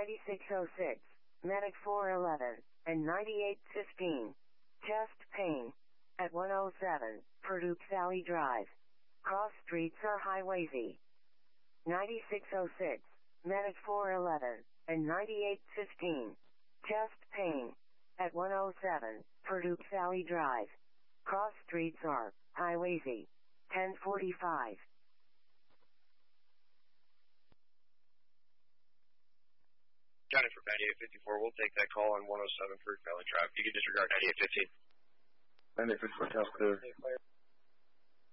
9606, Medic 411, and 9815. Chest pain. At 107, Purdue Valley Drive. Cross streets are Highway Z. 9606, Medic 411, and 9815. Chest pain. At 107, Purdue Valley Drive. Cross streets are Highway Z. 1045. Johnny for 9854. We'll take that call on 107 Purdue Valley Drive. You can disregard 9815. 9854, sounds clear.